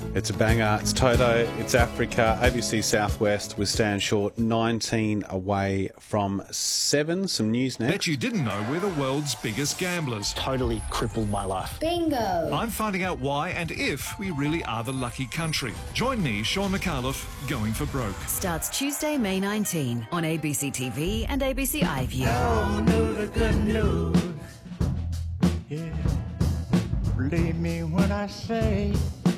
It's a banger. It's Toto. It's Africa. ABC Southwest with Stan Short. 19 away from 7. Some news next. Bet you didn't know we're the world's biggest gamblers. Totally crippled my life. Bingo! I'm finding out why and if we really are the lucky country. Join me, Sean McAuliffe, Going for Broke. Starts Tuesday, May 19 on ABC TV and ABC iView. Oh, know the good news. Yeah. Believe me when I say.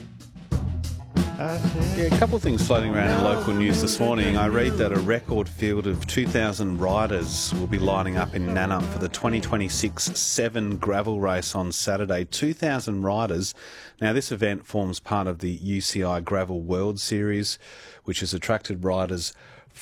Yeah, a couple of things floating around in local news this morning. I read that a record field of 2,000 riders will be lining up in Nannup for the 2026 Seven gravel race on Saturday. 2,000 riders. Now, this event forms part of the UCI Gravel World Series, which has attracted riders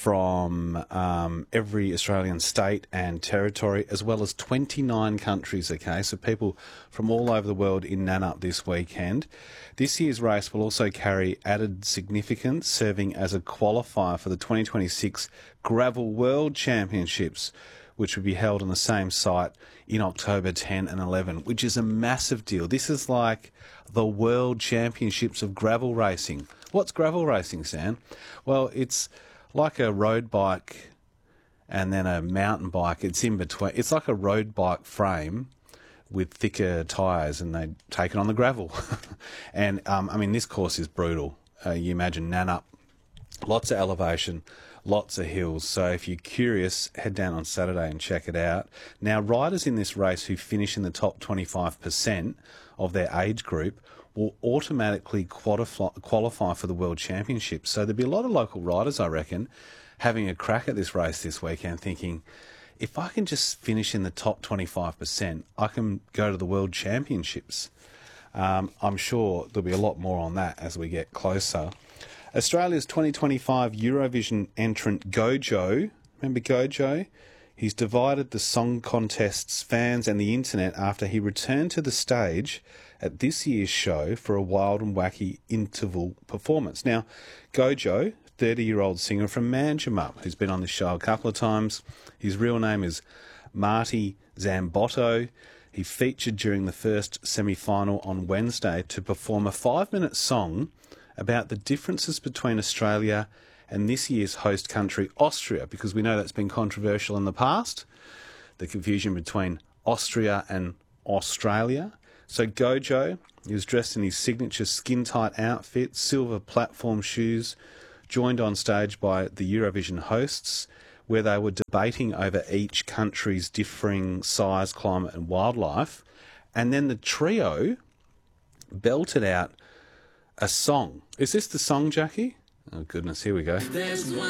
from every Australian state and territory, as well as 29 countries, okay? So people from all over the world in Nannup this weekend. This year's race will also carry added significance, serving as a qualifier for the 2026 Gravel World Championships, which will be held on the same site in October 10 and 11, which is a massive deal. This is like the World Championships of gravel racing. What's gravel racing, Sam? Well, it's like a road bike and then a mountain bike. It's in between. It's like a road bike frame with thicker tyres, and they take it on the gravel. And, I mean, this course is brutal. You imagine Nannup, lots of elevation, lots of hills. So if you're curious, head down on Saturday and check it out. Now, riders in this race who finish in the top 25% of their age group will automatically qualify for the World Championships. So there'll be a lot of local riders, I reckon, having a crack at this race this weekend, thinking, if I can just finish in the top 25%, I can go to the World Championships. I'm sure there'll be a lot more on that as we get closer. Australia's 2025 Eurovision entrant Gojo, remember Gojo? He's divided the song contest's fans and the internet after he returned to the stage at this year's show for a wild and wacky interval performance. Now, Gojo, 30-year-old singer from Manjimup, who's been on the show a couple of times. His real name is Marty Zambotto. He featured during the first semi-final on Wednesday to perform a 5-minute song about the differences between Australia and this year's host country, Austria, because we know that's been controversial in the past, the confusion between Austria and Australia. So Gojo, he was dressed in his signature skin-tight outfit, silver platform shoes, joined on stage by the Eurovision hosts, where they were debating over each country's differing size, climate and wildlife. And then the trio belted out a song. Is this the song, Jackie? Oh, goodness, here we go.